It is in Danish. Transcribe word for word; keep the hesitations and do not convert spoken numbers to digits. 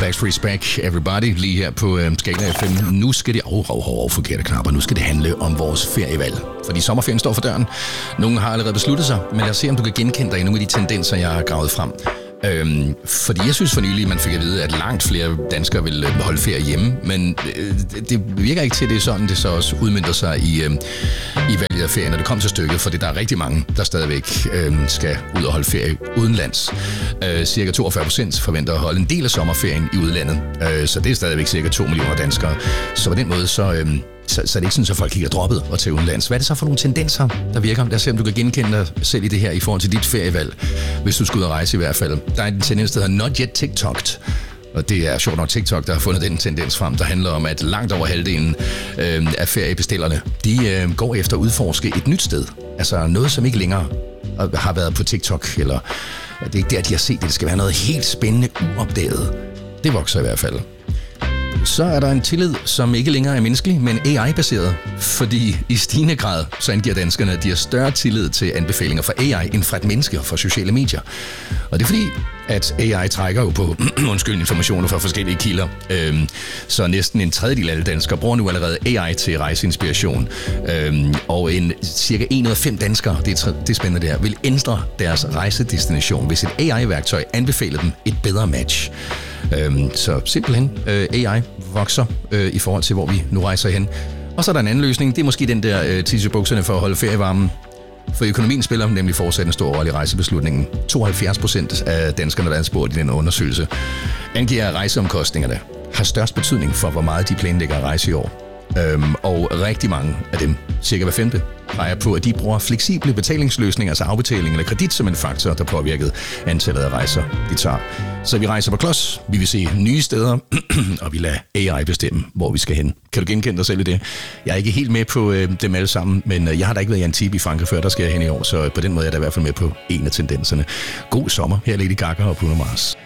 Backstreet's Back, Everybody, lige her på øh, Skala F M. Nu skal det... Åh, oh, oh, oh, forkerte knapper. Nu skal det handle om vores ferievalg. Fordi sommerferien står for døren. Nogle har allerede besluttet sig, men lad os se, om du kan genkende dig i nogle af de tendenser, jeg har gravet frem. Øhm, fordi jeg synes for nylig, man fik at vide, at langt flere danskere vil holde ferie hjemme, men øh, det virker ikke til, at det er sådan, det så også udmønter sig i, øh, i valget af ferie, når det kommer til stykket, fordi der er rigtig mange, der stadigvæk øh, skal ud og holde ferie udenlands. Øh, cirka toogfyrre procent forventer at holde en del af sommerferien i udlandet, øh, så det er stadigvæk cirka to millioner danskere. Så på den måde, så... Øh, Så, så er det ikke sådan, at folk ikke er droppet og til udenlands. Hvad er det så for nogle tendenser, der virker? Lad os se, om du kan genkende dig selv i det her i forhold til dit ferievalg, hvis du skal ud og rejse i hvert fald. Der er en tendens, der hedder Not Yet TikToked. Og det er sjovt nok TikTok, der har fundet den tendens frem, der handler om, at langt over halvdelen øh, af feriebestillerne, de øh, går efter at udforske et nyt sted. Altså noget, som ikke længere har været på TikTok, eller det er ikke der, de har set det. Det skal være noget helt spændende, uopdaget. Det vokser i hvert fald. Så er der en tillid, som ikke længere er menneskelig, men A I-baseret. Fordi i stigende grad, så angiver danskerne, at de har større tillid til anbefalinger fra A I, end fra et menneske og fra sociale medier. Og det er fordi, at A I trækker jo på undskyld, informationer fra forskellige kilder. Øhm, så næsten en tredjedel af alle danskere bruger nu allerede A I til rejseinspiration. Øhm, og en, cirka en ud af fem danskere, det er, det er spændende det her, vil ændre deres rejsedestination, hvis et A I-værktøj anbefaler dem et bedre match. Øhm, så simpelthen øh, A I vokser øh, i forhold til, hvor vi nu rejser hen. Og så er der en anden løsning. Det er måske den der øh, tissebukserne for at holde ferievarmen. For økonomien spiller nemlig fortsat en stor rolle i rejsebeslutningen. tooghalvfjerds procent af danskerne, der er spurgt i den undersøgelse, angiver, at rejseomkostningerne har størst betydning for, hvor meget de planlægger at rejse i år. Øhm, og rigtig mange af dem, cirka hver femte, peger på, at de bruger fleksible betalingsløsninger, altså afbetaling eller kredit, som en faktor, der påvirker antallet af rejser, de tager. Så vi rejser på klods, vi vil se nye steder, og vi lader A I bestemme, hvor vi skal hen. Kan du genkende dig selv i det? Jeg er ikke helt med på øh, dem alle sammen, men øh, jeg har da ikke været i Antibes i Frankrig før, der skal jeg hen i år, så på den måde er jeg da i hvert fald med på en af tendenserne. God sommer, her er Lady Gaga og Bruno Mars.